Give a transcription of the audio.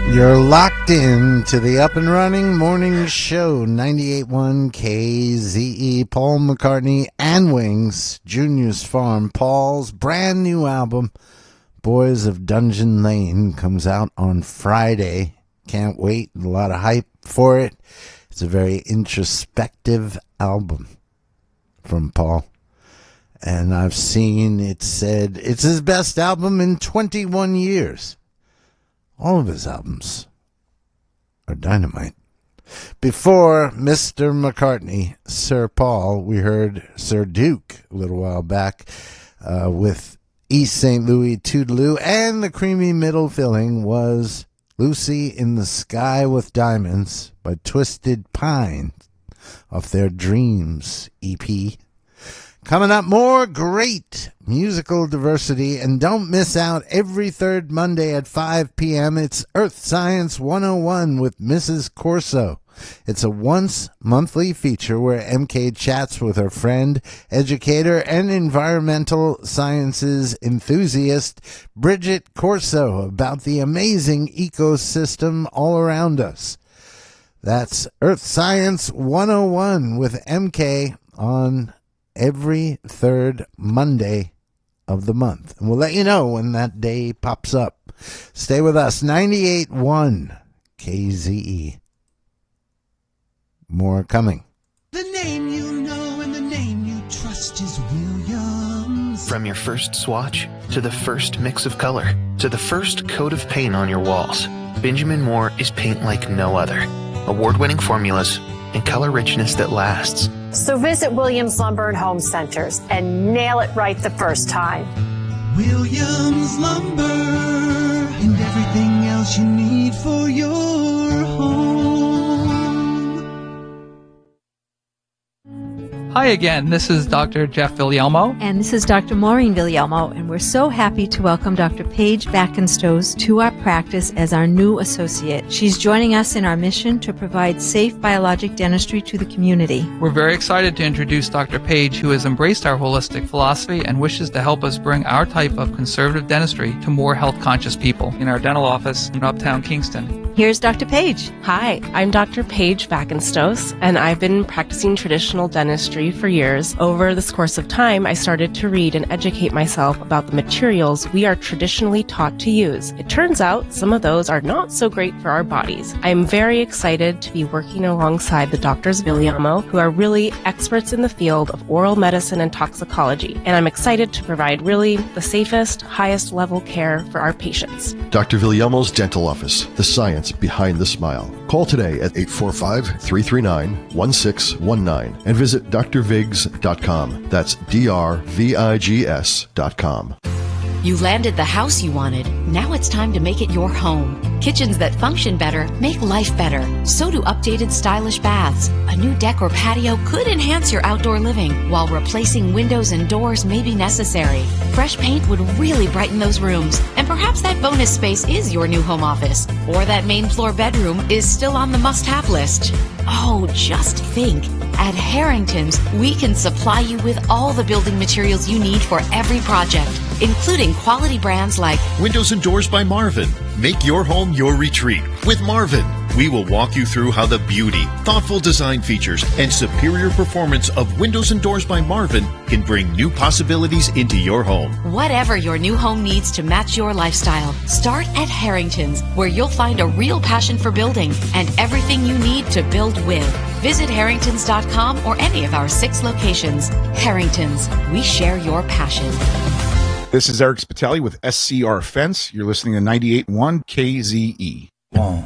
You're locked in to the Up and Running Morning Show, 98.1 KZE. Paul McCartney and Wings, Junior's Farm. Paul's brand new album, Boys of Dungeon Lane, comes out on Friday. Can't wait. A lot of hype for it. It's a very introspective album from Paul. And I've seen it said it's his best album in 21 years. All of his albums are dynamite. Before Mr. McCartney, Sir Paul, we heard Sir Duke a little while back with East St. Louis Toodaloo, and the creamy middle filling was Lucy in the Sky with Diamonds by Twisted Pine off their Dreams EP. Coming up, more great musical diversity, and don't miss out every third Monday at 5 p.m. It's Earth Science 101 with Mrs. Corso. It's a once-monthly feature where MK chats with her friend, educator, and environmental sciences enthusiast Bridget Corso about the amazing ecosystem all around us. That's Earth Science 101 with MK on every third Monday of the month. And we'll let you know when that day pops up. Stay with us. 98.1 KZE. More coming. The name you know and the name you trust is Williams. From your first swatch, to the first mix of color, to the first coat of paint on your walls, Benjamin Moore is paint like no other. Award-winning formulas and color richness that lasts. So visit Williams Lumber and Home Centers and nail it right the first time. Williams Lumber and everything else you need for your home. Hi again, this is Dr. Jeff Villalmo. And this is Dr. Maureen Villalmo, and we're so happy to welcome Dr. Paige Backenstoes to our practice as our new associate. She's joining us in our mission to provide safe biologic dentistry to the community. We're very excited to introduce Dr. Paige, who has embraced our holistic philosophy and wishes to help us bring our type of conservative dentistry to more health-conscious people in our dental office in Uptown Kingston. Here's Dr. Paige. Hi, I'm Dr. Paige Backenstoes, and I've been practicing traditional dentistry for years. Over this course of time, I started to read and educate myself about the materials we are traditionally taught to use. It turns out some of those are not so great for our bodies. I am very excited to be working alongside the doctors Villalmo, who are really experts in the field of oral medicine and toxicology, and I'm excited to provide really the safest, highest level care for our patients. Dr. Villalmo's Dental Office, the science behind the smile. Call today at 845-339-1619 and visit drvigs.com. That's drvigs.com. You landed the house you wanted. Now it's time to make it your home. Kitchens that function better make life better. So do updated stylish baths. A new deck or patio could enhance your outdoor living, while replacing windows and doors may be necessary. Fresh paint would really brighten those rooms. And perhaps that bonus space is your new home office, or that main floor bedroom is still on the must-have list. Oh, just think. At Harrington's, we can supply you with all the building materials you need for every project, including quality brands like Windows and Doors by Marvin. Make your home your retreat with Marvin. We will walk you through how the beauty, thoughtful design features, and superior performance of Windows and Doors by Marvin can bring new possibilities into your home. Whatever your new home needs to match your lifestyle, start at Harrington's, where you'll find a real passion for building and everything you need to build with. Visit harringtons.com or any of our 6 locations. Harringtons, we share your passion. This is Eric Spitali with SCR Fence. You're listening to 98.1 KZE. 1,